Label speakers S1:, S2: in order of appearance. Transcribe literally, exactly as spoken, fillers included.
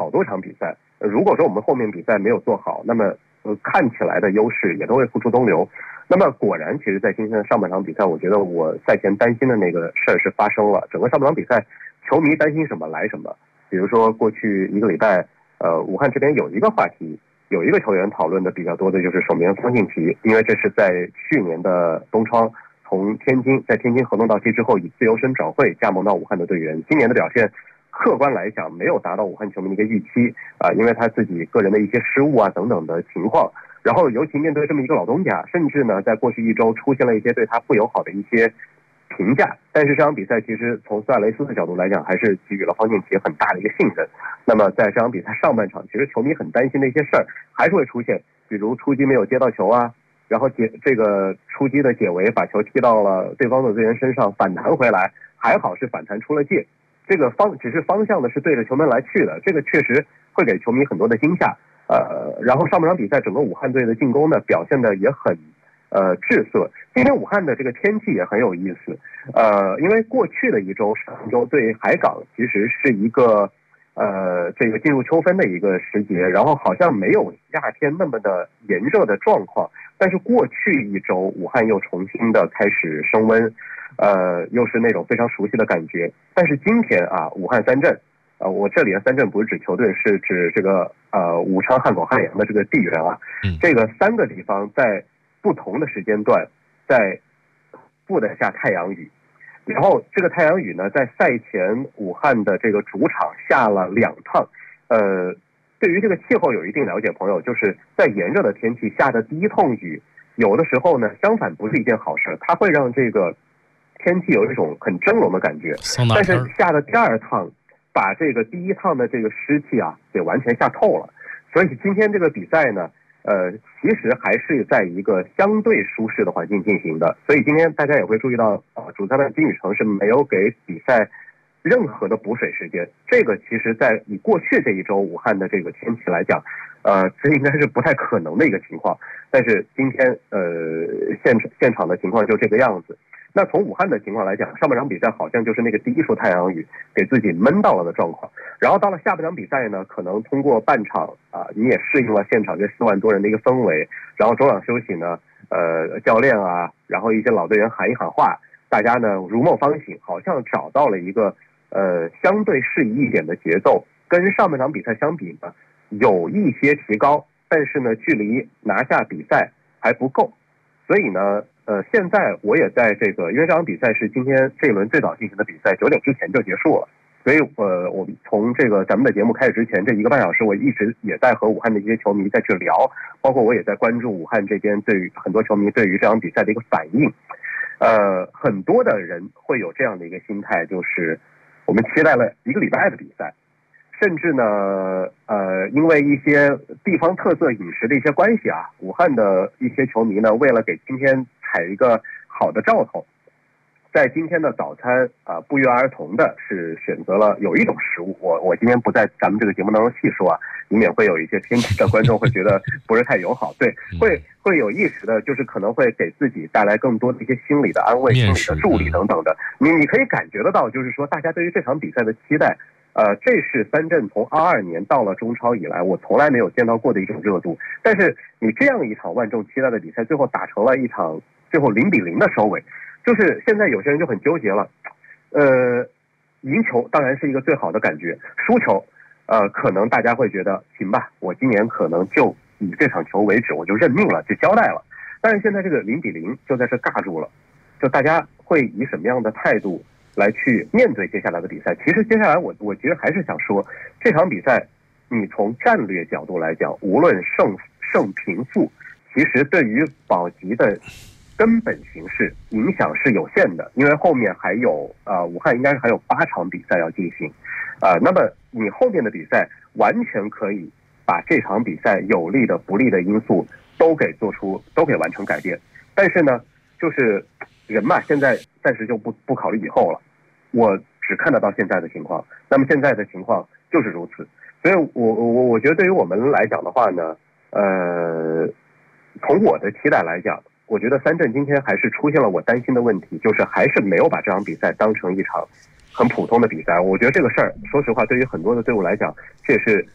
S1: 好多场比赛。如果说我们后面比赛没有做好，那么呃看起来的优势也都会付出东流。那么果然，其实在今天的上半场比赛，我觉得我赛前担心的那个事儿是发生了。整个上半场比赛，球迷担心什么来什么。比如说过去一个礼拜，呃，武汉这边有一个话题，有一个球员讨论的比较多的就是守门员方敬奇，因为这是在去年的冬窗从天津在天津合同到期之后，以自由身转会加盟到武汉的队员，今年的表现客观来讲没有达到武汉球迷的一个预期啊、呃，因为他自己个人的一些失误啊等等的情况。然后尤其面对这么一个老东家，甚至呢在过去一周出现了一些对他不友好的一些评价，但是这场比赛其实从苏亚雷斯的角度来讲，还是给予了方敬奇很大的一个信任。那么在这场比赛上半场，其实球迷很担心的一些事儿还是会出现，比如出击没有接到球啊，然后解这个出击的解围把球踢到了对方的队员身上，反弹回来，还好是反弹出了界，这个方只是方向呢是对着球门来去的，这个确实会给球迷很多的惊吓。呃，然后上半场比赛整个武汉队的进攻呢表现的也很呃滞涩。今天武汉的这个天气也很有意思，呃，因为过去的一周上周对海港其实是一个呃这个进入秋分的一个时节，然后好像没有夏天那么的炎热的状况，但是过去一周武汉又重新的开始升温，呃，又是那种非常熟悉的感觉。但是今天啊，武汉三镇。呃，我这里的三镇不是指球队，是指这个呃武昌、汉口、汉阳的这个地缘啊。嗯，这个三个地方在不同的时间段，在不的下太阳雨，然后这个太阳雨呢，在赛前武汉的这个主场下了两趟。呃，对于这个气候有一定了解朋友，就是在炎热的天气下的第一通雨，有的时候呢，相反不是一件好事，它会让这个天气有一种很蒸笼的感觉。但是下的第二趟。把这个第一趟的这个湿气啊给完全下透了，所以今天这个比赛呢，呃，其实还是在一个相对舒适的环境进行的，所以今天大家也会注意到，啊、呃，主裁判金宇成是没有给比赛任何的补水时间。这个其实在以过去这一周武汉的这个天气来讲，呃，这应该是不太可能的一个情况，但是今天呃现现场的情况就这个样子。那从武汉的情况来讲，上半场比赛好像就是那个第一束太阳雨给自己闷到了的状况，然后到了下半场比赛呢，可能通过半场啊、呃，你也适应了现场这四万多人的一个氛围，然后中场休息呢，呃，教练啊，然后一些老队员喊一喊话，大家呢如梦方醒，好像找到了一个呃相对适宜一点的节奏，跟上半场比赛相比呢，有一些提高，但是呢，距离拿下比赛还不够，所以呢。呃，现在我也在这个，因为这场比赛是今天这一轮最早进行的比赛，九点之前就结束了，所以呃，我从这个咱们的节目开始之前这一个半小时，我一直也在和武汉的一些球迷在去聊，包括我也在关注武汉这边对于很多球迷对于这场比赛的一个反应。呃，很多的人会有这样的一个心态，就是我们期待了一个礼拜的比赛。甚至呢，呃，因为一些地方特色饮食的一些关系啊，武汉的一些球迷呢，为了给今天采一个好的兆头，在今天的早餐啊、呃，不约而同的是选择了有一种食物，我我今天不在咱们这个节目当中细说啊，以免会有一些偏激的观众会觉得不是太友好。对，会会有意识的，就是可能会给自己带来更多的一些心理的安慰、心理的助力等等的。你你可以感觉得到，就是说大家对于这场比赛的期待。呃，这是三镇从二二年到了中超以来，我从来没有见到过的一种热度。但是你这样一场万众期待的比赛，最后打成了一场最后零比零的收尾，就是现在有些人就很纠结了。呃，赢球当然是一个最好的感觉，输球，呃，可能大家会觉得行吧，我今年可能就以这场球为止，我就认命了，就交代了。但是现在这个零比零就在这尬住了，就大家会以什么样的态度？来去面对接下来的比赛。其实接下来我我觉得还是想说，这场比赛你从战略角度来讲，无论胜胜平负，其实对于保级的根本形势影响是有限的，因为后面还有呃武汉应该是还有八场比赛要进行，呃，那么你后面的比赛完全可以把这场比赛有利的不利的因素都给做出都给完成改变，但是呢，就是人嘛，现在暂时就不不考虑以后了。我只看得到现在的情况，那么现在的情况就是如此，所以我我我觉得对于我们来讲的话呢，呃，从我的期待来讲，我觉得三镇今天还是出现了我担心的问题，就是还是没有把这场比赛当成一场很普通的比赛。我觉得这个事儿，说实话，对于很多的队伍来讲，这也是